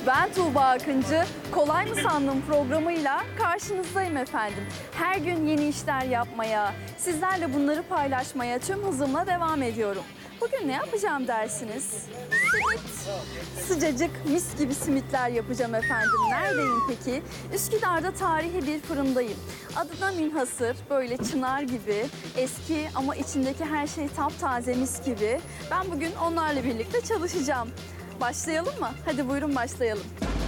Ben Tuğba Akıncı, Kolay mı Sandın programıyla karşınızdayım efendim. Her gün yeni işler yapmaya, sizlerle bunları paylaşmaya tüm hızımla devam ediyorum. Bugün ne yapacağım dersiniz? Simit. Sıcacık, mis gibi simitler yapacağım efendim. Neredeyim peki? Üsküdar'da tarihi bir fırındayım. Adına münhasır, böyle çınar gibi, eski ama içindeki her şey taptaze mis gibi. Ben bugün onlarla birlikte çalışacağım. Başlayalım mı? Hadi buyurun başlayalım.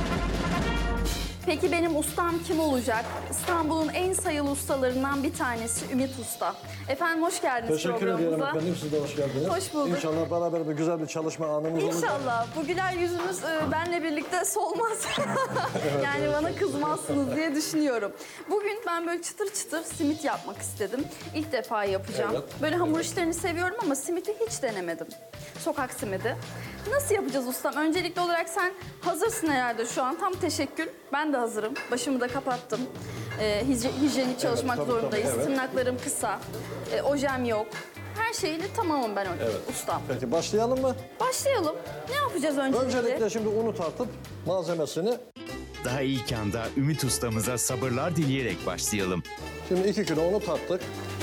Peki benim ustam kim olacak? İstanbul'un en sayılı ustalarından bir tanesi Ümit Usta. Efendim hoş geldiniz Teşekkür ederim efendim. Siz de hoş geldiniz. Hoş bulduk. İnşallah beraber bir güzel bir çalışma anımız olacak. İnşallah. Bu güler yüzünüz benle birlikte solmaz. Yani bana kızmazsınız diye düşünüyorum. Bugün ben böyle çıtır çıtır simit yapmak istedim. İlk defa yapacağım. Evet. Böyle hamur işlerini seviyorum ama simiti hiç denemedim. Sokak simidi. Nasıl yapacağız ustam? Öncelikli olarak sen hazırsın herhalde şu an. Tam teşekkür. Ben de hazırım. Başımı da kapattım. Hijyenik çalışmak tabii, zorundayız. tabii, evet. Tırnaklarım kısa. Ojem yok. Her şeyle tamamım ben ustam. Peki başlayalım mı? Başlayalım. Ne yapacağız öncelikle? Öncelikle şimdi unu tartıp malzemesini. Daha ilk anda Ümit ustamıza sabırlar dileyerek başlayalım. Şimdi 2 kilo unu tarttık.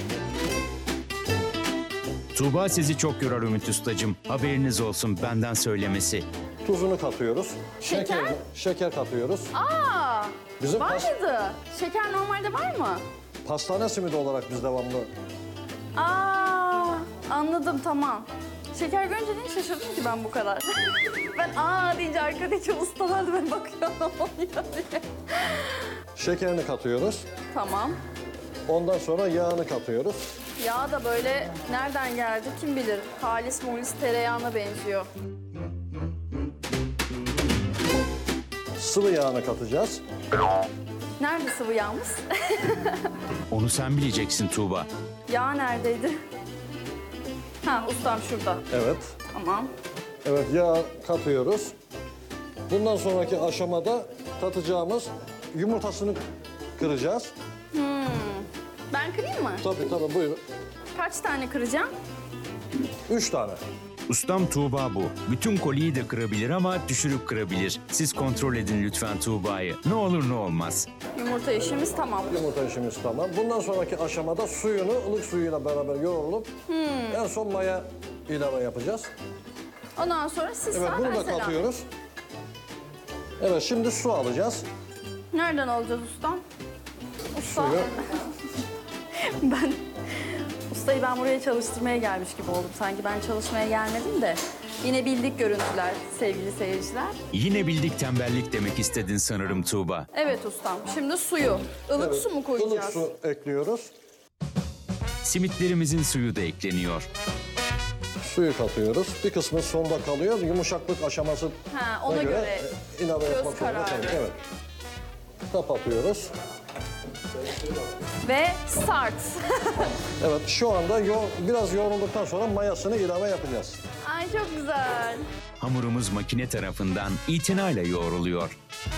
Tuğba sizi çok yorar Ümit ustacığım. Haberiniz olsun benden söylemesi. Tuzunu katıyoruz. Şeker? Şeker katıyoruz. Aa, Bizim var mıydı? Şeker normalde var mı? pastane simidi olarak biz devamlı. Aa, anladım tamam. Şeker görünce niye şaşırdım ki ben bu kadar? Ben deyince arkadaki ustalar da böyle bakıyor ne oluyor diye. Şekerini katıyoruz. Tamam. Ondan sonra yağını katıyoruz. Yağ da böyle nereden geldi kim bilir. Halis mulis tereyağına benziyor. Sıvı yağını katacağız. Nerede sıvı yağımız? Onu sen bileceksin Tuğba. Yağ neredeydi? Ha ustam şurada. Evet. Tamam. Evet, yağ katıyoruz. Bundan sonraki aşamada katacağımız yumurtasını kıracağız. Ben kırayım mı? Tabii buyurun. Kaç tane kıracağım? 3 tane. Ustam Tuğba bu. Bütün koliyi de kırabilir ama düşürüp kırabilir. Siz kontrol edin lütfen Tuğba'yı. Ne olur ne olmaz. Yumurta işimiz tamam. Yumurta işimiz tamam. Bundan sonraki aşamada suyunu ılık suyuyla beraber yoğrulup en son maya ilave yapacağız. Ondan sonra siz Evet, sağ, bunu ben da selam. katıyoruz. Evet, şimdi su alacağız. Nereden alacağız ustam? Usta. Suyu. Ustayı ben buraya çalıştırmaya gelmiş gibi oldum. Sanki ben çalışmaya gelmedim de. Yine bildik görüntüler sevgili seyirciler. Yine bildik tembellik demek istedin sanırım Tuğba. Evet ustam. Şimdi suyu. Ilık Evet, su mu koyacağız? ılık su ekliyoruz. Simitlerimizin suyu da ekleniyor. Suyu katıyoruz. Bir kısmı sonda kalıyor. Yumuşaklık aşaması Ha, ona göre ilave göz yapmak zorunda kararı. kalıyoruz. Evet. Kapatıyoruz. Ve start. Evet, şu anda biraz yoğrulduktan sonra mayasını ilave yapacağız. Ay çok güzel. Hamurumuz makine tarafından itinayla yoğruluyor.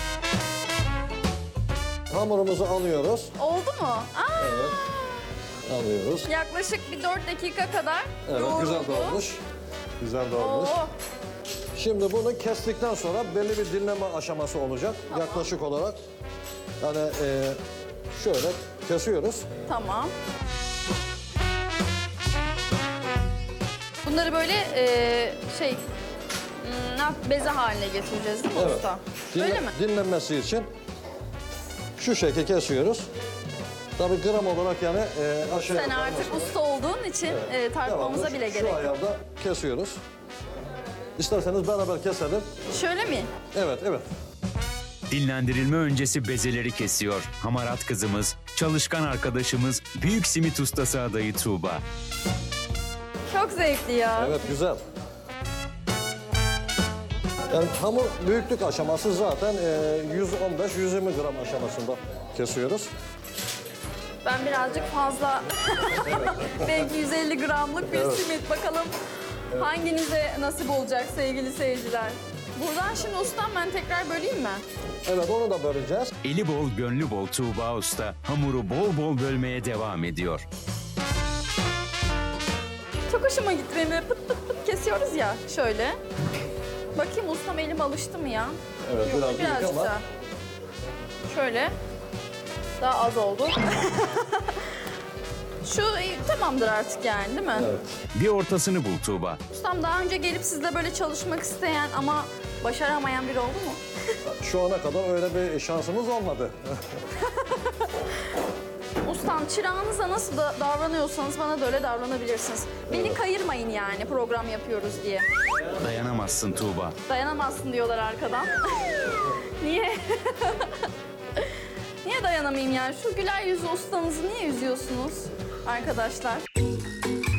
Hamurumuzu alıyoruz. Oldu mu? Alıyoruz. Yaklaşık bir 4 dakika kadar Evet, yoğruldu. güzel doğramış. Güzel doğramış. Oo, Şimdi bunu kestikten sonra belli bir dinleme aşaması olacak. Yaklaşık olarak. Yani şöyle kesiyoruz. tamam. Bunları böyle beze haline getireceğiz değil mi Evet. usta? Öyle mi? Dinlenmesi için şu şekilde kesiyoruz. Tabii gram olarak yani aşağı Sen artık usta olduğun için tartmamıza devamlı bile şu gerek yok. ayarda kesiyoruz. İsterseniz beraber keselim. Şöyle mi? Evet. Dinlendirilme öncesi bezeleri kesiyor. Hamarat kızımız, çalışkan arkadaşımız, büyük simit ustası adayı Tuğba. Çok zevkli ya. Evet, güzel. Yani hamur büyüklük aşaması zaten 115-120 gram aşamasında kesiyoruz. Ben birazcık fazla, belki 150 gramlık bir simit. Bakalım hanginize nasip olacak sevgili seyirciler. Buradan şimdi ustam ben tekrar böleyim mi? Evet, onu da böleceğiz. Eli bol, gönlü bol Tuğba Usta hamuru bol bol bölmeye devam ediyor. Çok hoşuma gitti benim böyle pıt pıt pıt kesiyoruz ya şöyle. Bakayım ustam elim alıştı mı ya? Evet, Yok, biraz büyük birazcık ama. daha. Şöyle. Daha az oldu. Şu tamamdır artık yani değil mi? Evet. Bir ortasını bul Tuğba. Ustam daha önce gelip sizle böyle çalışmak isteyen ama başaramayan biri oldu mu? Şu ana kadar öyle bir şansımız olmadı. Ustam çırağınıza nasıl da davranıyorsanız bana da öyle davranabilirsiniz. Beni kayırmayın yani program yapıyoruz diye. Dayanamazsın Tuğba. Dayanamazsın diyorlar arkadan. Niye? Niye dayanamayayım yani? Şu güler yüzlü ustanızı niye üzüyorsunuz arkadaşlar?